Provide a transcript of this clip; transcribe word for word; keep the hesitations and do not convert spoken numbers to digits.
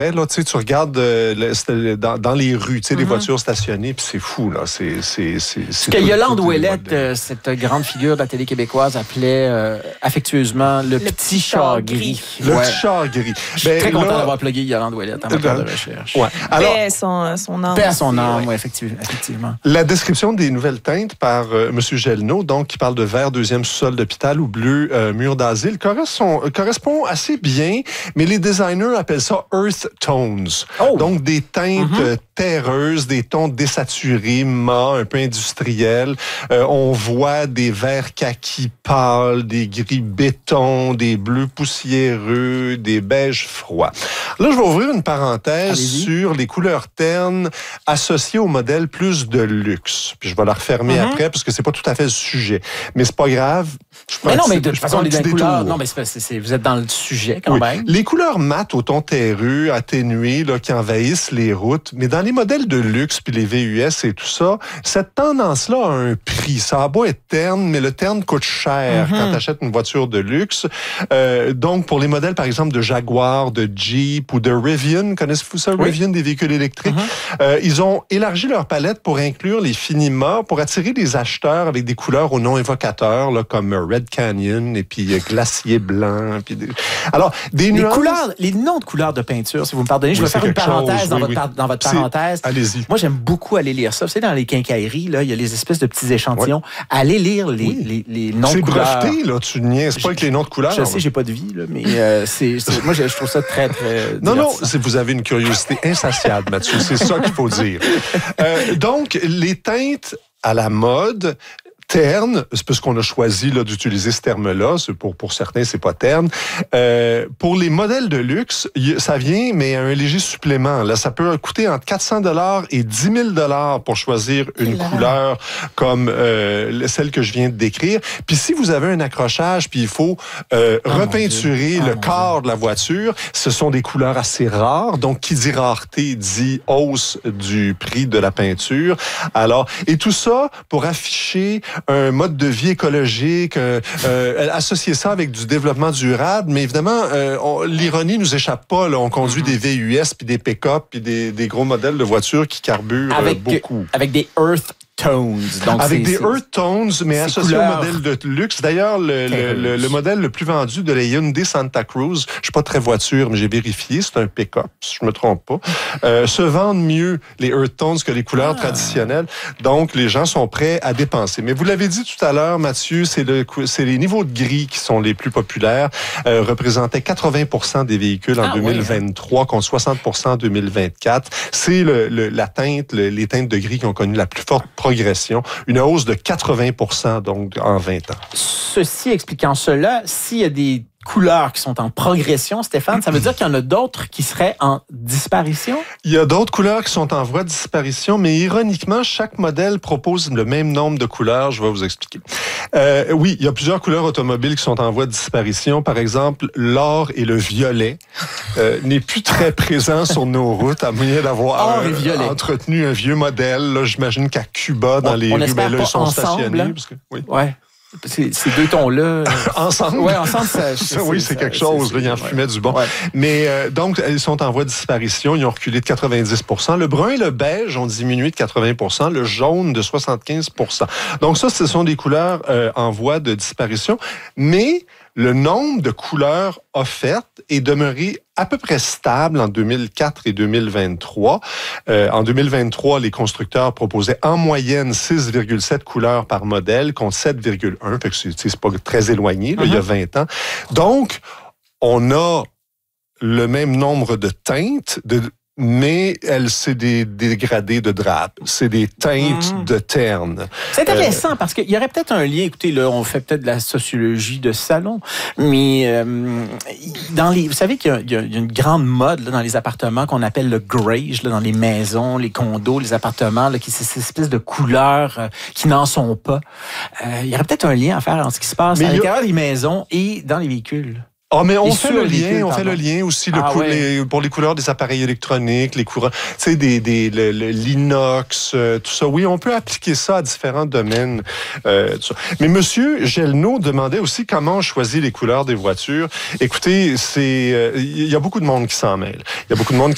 Là, tu sais, tu regardes euh, le, dans, dans les rues, tu sais, mm-hmm. les voitures stationnées, puis c'est fou, là. C'est, c'est, c'est, c'est Ce que Yolande Ouellette, euh, cette grande figure de la télé québécoise, appelait euh, affectueusement le, le petit char gris. Le ouais. petit char gris. Je suis ben, très content là, d'avoir plugué Yolande Ouellette en matière de recherche. Ouais. Alors, paix à son, son âme. Paix à son âme, oui, effectivement, effectivement. La description des nouvelles teintes par euh, M. Gelneau, donc, qui parle de vert deuxième sous-sol d'hôpital ou bleu euh, mur d'asile, correspond, correspond assez bien, mais les designers appellent ça Earth Tones. Oh. Donc, des teintes mm-hmm. terreuses, des tons désaturés, mat, un peu industriels. Euh, on voit des verts kaki pâles, des gris béton, des bleus poussiéreux, des beiges froids. Là, je vais ouvrir une parenthèse Allez-y. sur les couleurs ternes associées au modèle plus de luxe. Puis je vais la refermer mm-hmm. après parce que c'est pas tout à fait le sujet. Mais c'est pas grave. Mais non, mais de toute façon, les couleurs... Non, mais c'est, c'est, c'est, vous êtes dans le sujet quand oui. même. Les couleurs mates au ton terreux, atténuées, là, qui envahissent les routes. Mais dans les modèles de luxe, puis les V U S et tout ça, cette tendance-là a un prix. Ça a beau être terne, mais le terne coûte cher mm-hmm. quand tu achètes une voiture de luxe. Euh, donc, pour les modèles, par exemple, de Jaguar, de Jeep ou de Rivian, connaissez-vous ça, oui. Rivian, des véhicules électriques? Mm-hmm. Euh, ils ont élargi leur palette pour inclure les finima, pour attirer des acheteurs avec des couleurs aux noms évocateurs, là, comme Red Canyon et puis Glacier Blanc. Puis des... Alors, des les nuances... couleurs, les noms de couleurs de peinture, si vous me pardonnez, je oui, vais faire une parenthèse chose, dans, oui, votre, oui. dans votre parenthèse. C'est... Allez-y. Moi, j'aime beaucoup aller lire ça. Vous savez, dans les quincailleries, là, il y a les espèces de petits échantillons. Oui. Allez lire les, oui. les, les noms c'est de couleurs. C'est breveté, là. Tu niaises pas avec les noms de couleurs. Je sais, j'ai pas de vie, là, mais euh, c'est, c'est, moi, je, je trouve ça très, très Non, non, c'est, vous avez une curiosité insatiable, Mathieu. C'est ça qu'il faut dire. Euh, donc, les teintes à la mode... terne, c'est parce qu'on a choisi là, d'utiliser ce terme-là. C'est pour, pour certains, c'est pas terne. Euh, pour les modèles de luxe, y, ça vient, mais à un léger supplément. Là, ça peut coûter entre quatre cents dollars et dix mille dollars pour choisir une Là. couleur comme euh, celle que je viens de décrire. Puis si vous avez un accrochage, puis il faut euh, oh repeinturer oh le corps Dieu. de la voiture, ce sont des couleurs assez rares. Donc, qui dit rareté dit hausse du prix de la peinture. Alors, et tout ça pour afficher un mode de vie écologique, euh, euh, associer ça avec du développement durable, mais évidemment, euh, on, l'ironie nous échappe pas. Là. On conduit mm-hmm. des V U S, puis des pick-up, puis des, des gros modèles de voitures qui carburent avec, euh, beaucoup. Avec des Earth Tones. Donc avec c'est, des c'est, Earth Tones, mais associés au modèle de luxe. D'ailleurs, le, le, le, le modèle le plus vendu de la Hyundai Santa Cruz, je suis pas très voiture, mais j'ai vérifié, c'est un pick-up, si je me trompe pas, euh, se vendent mieux les Earth Tones que les couleurs ah. traditionnelles. Donc, les gens sont prêts à dépenser. Mais vous l'avez dit tout à l'heure, Mathieu, c'est, le, c'est les niveaux de gris qui sont les plus populaires, euh, représentaient quatre-vingts pour cent des véhicules en ah, deux mille vingt-trois, oui, hein. contre soixante pour cent en deux mille vingt-quatre. C'est le, le, la teinte, le, les teintes de gris qui ont connu la plus forte progression. Une hausse de quatre-vingts pour cent donc en vingt ans. Ceci expliquant cela, s'il y a des couleurs qui sont en progression, Stéphane, ça veut dire qu'il y en a d'autres qui seraient en disparition? Il y a d'autres couleurs qui sont en voie de disparition, mais ironiquement, chaque modèle propose le même nombre de couleurs. Je vais vous expliquer. Euh, oui, il y a plusieurs couleurs automobiles qui sont en voie de disparition. Par exemple, l'or et le violet euh, n'est plus très présent sur nos routes, à moins d'avoir euh, entretenu un vieux modèle. Là, j'imagine qu'à Cuba, dans on, les on rues, ben là, ils sont ensemble, stationnés. Hein? Parce que, oui. Ouais. Ces, ces deux tons-là... ensemble? Oui, ensemble, ça... C'est, oui, c'est, c'est quelque chose. C'est, là, il en fumait ouais. du bon. Ouais. Mais euh, donc, ils sont en voie de disparition. Ils ont reculé de quatre-vingt-dix pour cent. Le brun et le beige ont diminué de quatre-vingts pour cent. Le jaune de soixante-quinze pour cent. Donc ça, ce sont des couleurs euh, en voie de disparition. Mais le nombre de couleurs offertes est demeuré à peu près stable en deux mille quatre et deux mille vingt-trois. Euh, en deux mille vingt-trois, les constructeurs proposaient en moyenne six virgule sept couleurs par modèle contre sept virgule un. Fait que c'est, c'est pas très éloigné, là, uh-huh. il y a vingt ans. Donc, on a le même nombre de teintes, de mais elle, c'est des dégradés de drap. C'est des teintes mmh. de terne. C'est intéressant euh, parce qu'il y aurait peut-être un lien. Écoutez, là, on fait peut-être de la sociologie de salon, mais euh, dans les, vous savez qu'il y a, il y a une grande mode là, dans les appartements qu'on appelle le greige, là, dans les maisons, les condos, les appartements, là, qui c'est cette espèce de couleurs euh, qui n'en sont pas. Euh, il y aurait peut-être un lien à faire entre ce qui se passe mais à l'intérieur a... des maisons et dans les véhicules. Ah, oh, mais on fait le lien, on fait le lien aussi le ah, cou- ouais. les, pour les couleurs des appareils électroniques, les courants, tu sais, des, des, le, le, l'inox, euh, tout ça. Oui, on peut appliquer ça à différents domaines. Euh, tout ça. Mais Monsieur Gelneau demandait aussi comment on choisit les couleurs des voitures. Écoutez, c'est, il euh, y a beaucoup de monde qui s'en mêle. Il y a beaucoup de monde qui